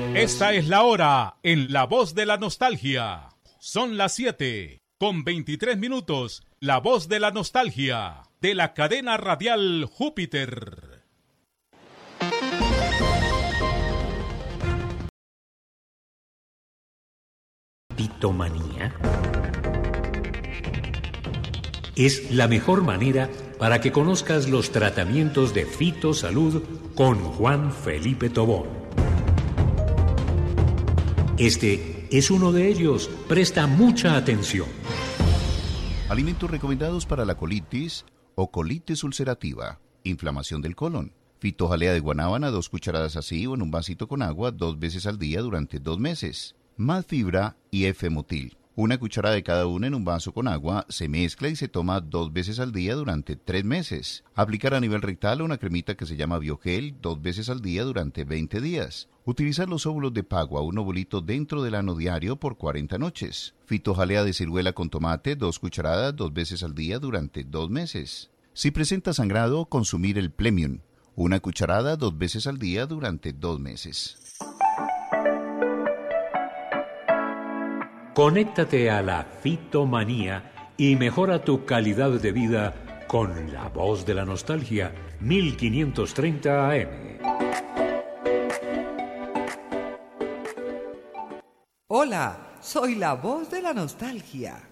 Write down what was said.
Esta es la hora en La Voz de la Nostalgia. Son las 7:23. La Voz de la Nostalgia, de la cadena radial Júpiter. Fitomanía es la mejor manera para que conozcas los tratamientos de Fitosalud con Juan Felipe Tobón. Este es uno de ellos. Presta mucha atención. Alimentos recomendados para la colitis o colitis ulcerativa, inflamación del colon. Fitojalea de guanábana, 2 cucharadas así o en un vasito con agua 2 veces al día durante 2 meses. Madfibra y F-Mutil. 1 cucharada de cada una en un vaso con agua, se mezcla y se toma 2 veces al día durante 3 meses. Aplicar a nivel rectal una cremita que se llama Biogel 2 veces al día durante 20 días. Utilizar los óvulos de pagua, un ovulito dentro del ano diario por 40 noches. Fitojalea de ciruela con tomate, 2 cucharadas 2 veces al día durante 2 meses. Si presenta sangrado, consumir el Plemium, 1 cucharada 2 veces al día durante 2 meses. Conéctate a la Fitomanía y mejora tu calidad de vida con La Voz de la Nostalgia, 1530 AM. Hola, soy La Voz de la Nostalgia.